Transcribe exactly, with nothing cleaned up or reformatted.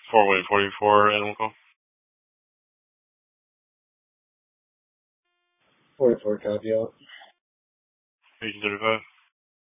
Four way forty-four animal call. Forty-four copy out. Agent thirty-five.